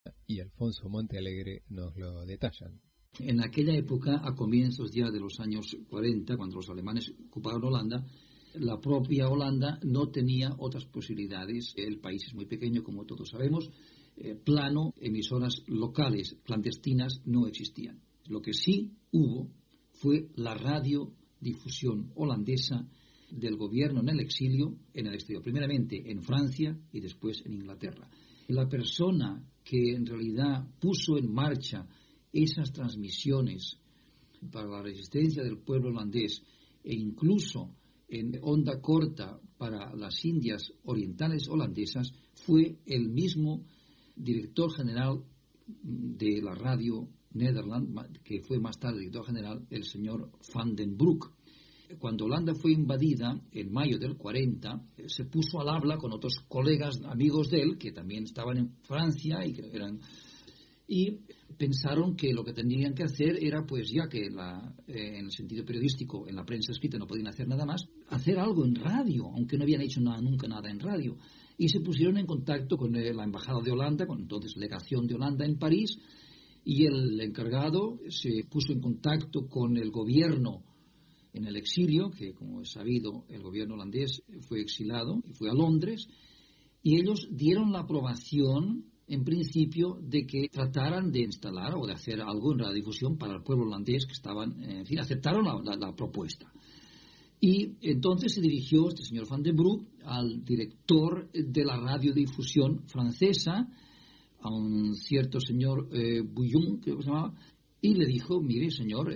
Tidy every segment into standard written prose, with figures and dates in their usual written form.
y Alfonso Montealegre nos lo detallan. En aquella época, a comienzos ya de los años 40, cuando los alemanes ocuparon Holanda, la propia Holanda no tenía otras posibilidades. El país es muy pequeño, como todos sabemos, plano, emisoras locales clandestinas no existían. Lo que sí hubo fue la radiodifusión holandesa del gobierno en el exilio, en el exterior, primeramente en Francia y después en Inglaterra. La persona que en realidad puso en marcha esas transmisiones para la resistencia del pueblo holandés e incluso en onda corta para las Indias orientales holandesas fue el mismo director general de la radio Nederland, que fue más tarde director general, el señor Van den Broek. Cuando Holanda fue invadida en mayo del 40, se puso al habla con otros colegas, amigos de él, que también estaban en Francia y pensaron que lo que tendrían que hacer era, pues ya que en el sentido periodístico, en la prensa escrita no podían hacer nada más, hacer algo en radio, aunque no habían hecho nunca nada en radio. Y se pusieron en contacto con la embajada de Holanda, con entonces legación de Holanda en París, y el encargado se puso en contacto con el gobierno en el exilio, que como es sabido el gobierno holandés fue exilado y fue a Londres, y ellos dieron la aprobación en principio de que trataran de instalar o de hacer algo en radiodifusión para el pueblo holandés que estaban, en fin, aceptaron la propuesta. Y entonces se dirigió este señor Van den Broek al director de la radiodifusión francesa, a un cierto señor Bouillon, creo que se llamaba, y le dijo: mire señor,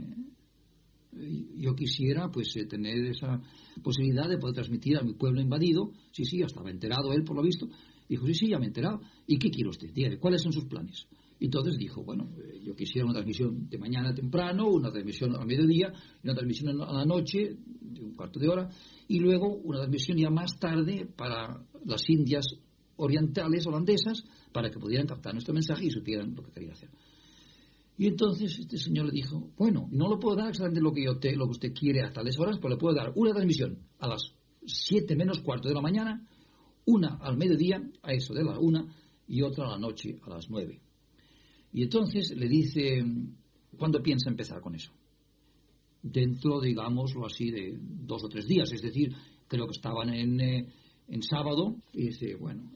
yo quisiera pues tener esa posibilidad de poder transmitir a mi pueblo invadido. Sí, ya estaba enterado él por lo visto. Dijo: sí, ya me he enterado. ¿Y qué quiere usted? Dígale, ¿cuáles son sus planes? Y entonces dijo: bueno, yo quisiera una transmisión de mañana temprano, una transmisión al mediodía, y una transmisión a la noche, de un cuarto de hora, y luego una transmisión ya más tarde para las Indias orientales holandesas, para que pudieran captar nuestro mensaje y supieran lo que quería hacer. Y entonces este señor le dijo: bueno, no le puedo dar exactamente lo que usted quiere a tales horas, pero le puedo dar una transmisión a las 7 menos cuarto de la mañana, una al mediodía, a eso de la 1, y otra a la noche, a las 9. Y entonces le dice: ¿cuándo piensa empezar con eso? Dentro, digámoslo así, de 2 o 3 días. Es decir, creo que estaban en sábado. Y dice: bueno,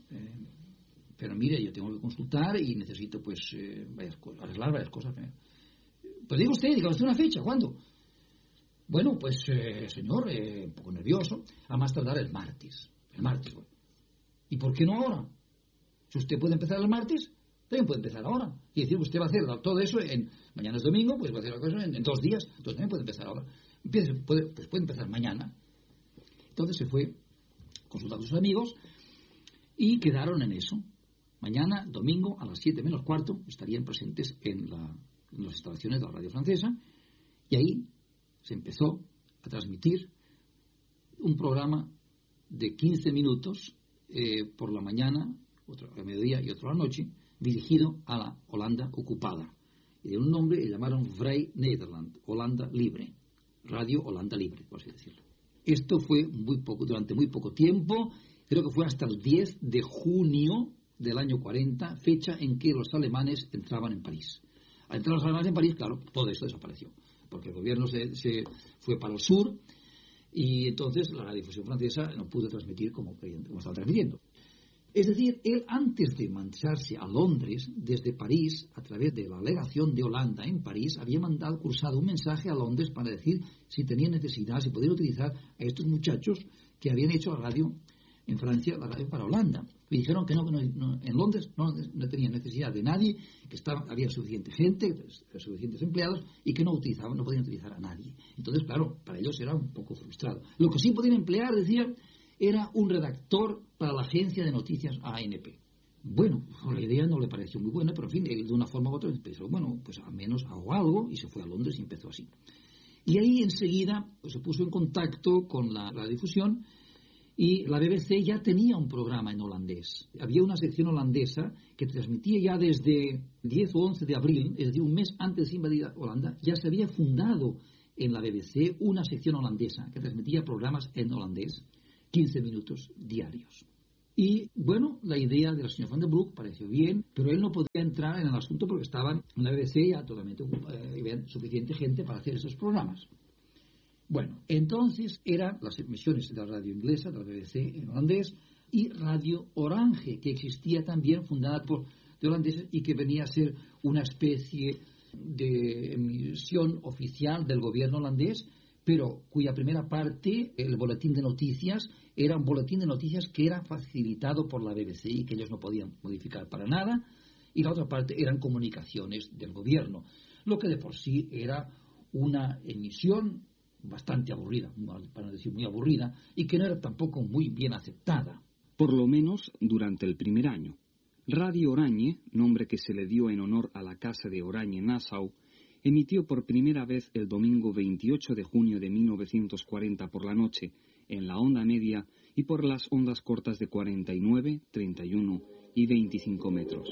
pero mire, yo tengo que consultar y necesito pues arreglar varias cosas. Pues diga usted una fecha, ¿cuándo? Bueno, pues señor, un poco nervioso, a más tardar el martes. El martes, bueno. ¿Y por qué no ahora? Si usted puede empezar el martes, también puede empezar ahora. Y decir, usted va a hacer todo eso mañana es domingo, pues va a hacer la cosa en 2 días, entonces también puede empezar ahora. Puede empezar mañana. Entonces se fue a consultar con sus amigos y quedaron en eso. Mañana, domingo, a las 7 menos cuarto, estarían presentes en las instalaciones de la radio francesa, y ahí se empezó a transmitir un programa de 15 minutos por la mañana, otro al mediodía y otro a la noche, dirigido a la Holanda ocupada. Y de un nombre le llamaron Vrij Nederland, Holanda Libre, Radio Holanda Libre, por así decirlo. Esto fue durante muy poco tiempo, creo que fue hasta el 10 de junio del año 40, fecha en que los alemanes entraban en París. Al entrar los alemanes en París, claro, todo esto desapareció, porque el gobierno se fue para el sur, y entonces la radiodifusión francesa no pudo transmitir como estaba transmitiendo. Es decir, él, antes de marcharse a Londres, desde París, a través de la legación de Holanda en París, había cursado un mensaje a Londres para decir si tenían necesidad, si podían utilizar a estos muchachos que habían hecho la radio en Francia, la radio para Holanda. Y dijeron que no, en Londres no tenían necesidad de nadie, que había suficiente gente, suficientes empleados, y que no podían utilizar a nadie. Entonces, claro, para ellos era un poco frustrado. Lo que sí podían emplear, decían, era un redactor para la agencia de noticias ANP. Bueno, la idea no le pareció muy buena, pero en fin, él de una forma u otra pensó, bueno, pues al menos hago algo, y se fue a Londres y empezó así. Y ahí enseguida pues, se puso en contacto con la radiodifusión, y la BBC ya tenía un programa en holandés. Había una sección holandesa que transmitía ya desde 10 o 11 de abril, es decir, un mes antes de invadir Holanda, ya se había fundado en la BBC una sección holandesa que transmitía programas en holandés, 15 minutos diarios. Y bueno, la idea del señor Van den Broek pareció bien, pero él no podía entrar en el asunto porque estaban en la BBC ya totalmente había suficiente gente para hacer esos programas. Bueno, entonces eran las emisiones de la radio inglesa, de la BBC en holandés, y Radio Orange, que existía también, fundada por de holandeses y que venía a ser una especie de emisión oficial del gobierno holandés, pero cuya primera parte, el boletín de noticias, era un boletín de noticias que era facilitado por la BBC y que ellos no podían modificar para nada, y la otra parte eran comunicaciones del gobierno, lo que de por sí era una emisión bastante aburrida, para no decir muy aburrida, y que no era tampoco muy bien aceptada. Por lo menos durante el primer año. Radio Oranje, nombre que se le dio en honor a la casa de Oranje-Nassau, emitió por primera vez el domingo 28 de junio de 1940 por la noche, en la onda media y por las ondas cortas de 49, 31 y 25 metros.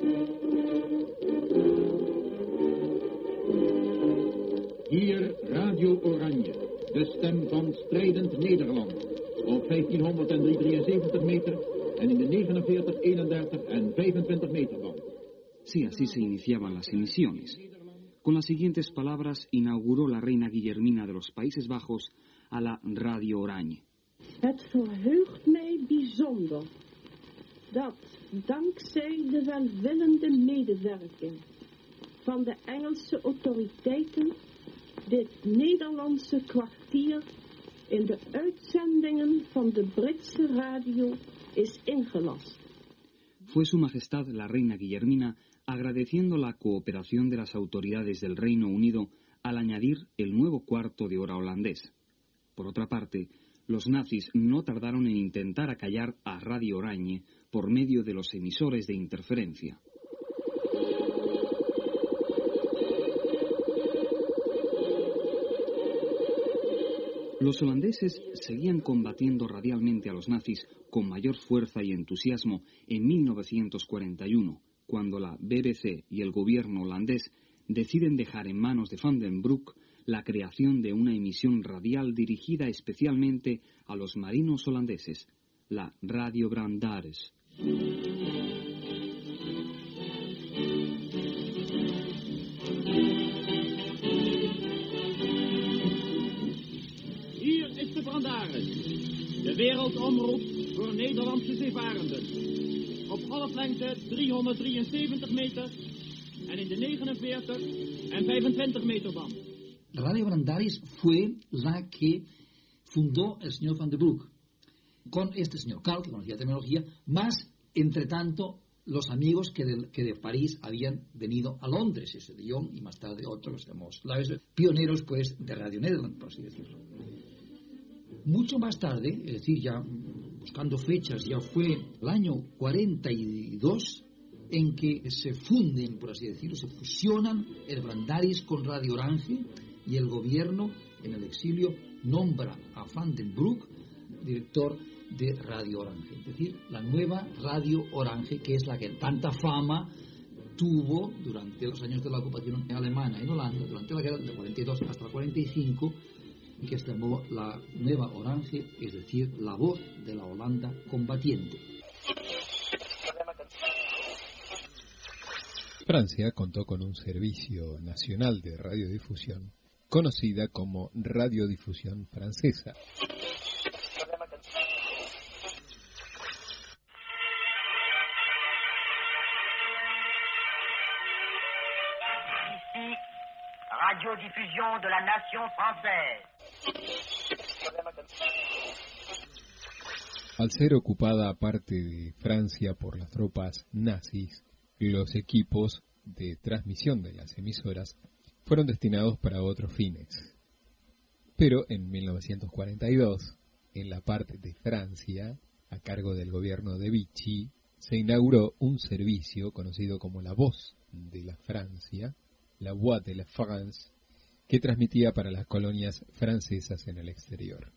Hier Radio Oranje, de stem van strijdend Nederland, op 1573 meter en in de 49, 31 en 25 meter band. Sí, así se iniciaban las emisiones. Con las siguientes palabras inauguró la reina Guillermina de los Países Bajos a la Radio Oranje. Het verheugt mij bijzonder dat dankzij de welwillende medewerking van de Engelse autoriteiten dit Nederlandse kwartier in de uitzendingen van de Britse radio is ingelast. Fue Su Majestad la reina Guillermina agradeciendo la cooperación de las autoridades del Reino Unido al añadir el nuevo cuarto de hora holandés. Por otra parte, los nazis no tardaron en intentar acallar a Radio Oranje por medio de los emisores de interferencia. Los holandeses seguían combatiendo radialmente a los nazis con mayor fuerza y entusiasmo en 1941, cuando la BBC y el gobierno holandés deciden dejar en manos de Van den Broek la creación de una emisión radial dirigida especialmente a los marinos holandeses, la Radio Brandaris. Hier is de Brandaris, de wereldomroep voor Nederlandse zeevarenden. Op golflengte 373 meter en in de 49 en 25 meter band. Radio Brandaris fue la que fundó el señor Van den Broek, con este señor Carl, que conocía tecnología, más, entre tanto, los amigos que de París habían venido a Londres, ese de Lyon y más tarde otros, digamos, pioneros pues de Radio Nederland, por así decirlo. Mucho más tarde, es decir, ya buscando fechas, ya fue el año 42 en que se funden, por así decirlo, se fusionan el Brandaris con Radio Oranje y el gobierno en el exilio nombra a Van den Broek director de Radio Oranje, es decir, la nueva Radio Oranje, que es la que tanta fama tuvo durante los años de la ocupación alemana en Holanda, durante la guerra del 42 hasta el 45, y que se llamó la nueva Oranje, es decir, la voz de la Holanda combatiente. Francia contó con un servicio nacional de radiodifusión, conocida como Radiodifusión Francesa. Radiodiffusion de la nation française. Al ser ocupada parte de Francia por las tropas nazis, los equipos de transmisión de las emisoras fueron destinados para otros fines. Pero en 1942, en la parte de Francia, a cargo del gobierno de Vichy, se inauguró un servicio conocido como la Voz de la Francia, la Voix de la France, que transmitía para las colonias francesas en el exterior.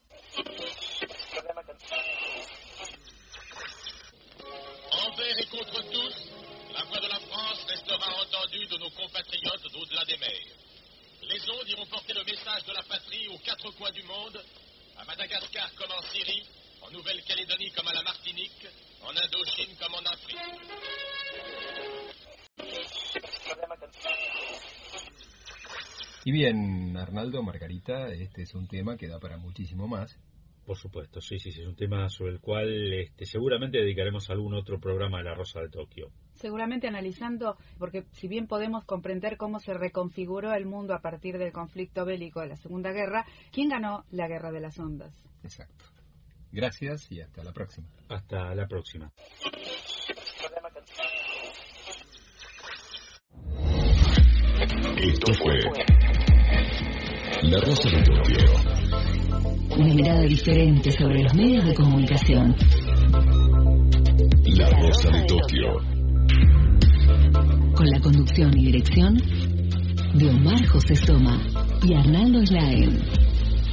Envers et contre tous, la voix de la France restera entendue de nos compatriotes au-delà des mers. Les ondes iront porter le message de la patrie aux quatre coins du monde, à Madagascar comme en Syrie, en en Nouvelle-Calédonie comme à la Martinique, en Indochine comme en Afrique. Y bien, Arnaldo, Margarita, este es un tema que da para muchísimo más. Por supuesto, sí, es un tema sobre el cual seguramente dedicaremos algún otro programa de La Rosa de Tokio. Seguramente analizando, porque si bien podemos comprender cómo se reconfiguró el mundo a partir del conflicto bélico de la Segunda Guerra, ¿quién ganó la Guerra de las Ondas? Exacto. Gracias y hasta la próxima. Hasta la próxima. Esto fue La Rosa de Tokio. Una mirada diferente sobre los medios de comunicación. La Rosa de Tokio. Con la conducción y dirección de Omar José Soma y Arnaldo Slaen.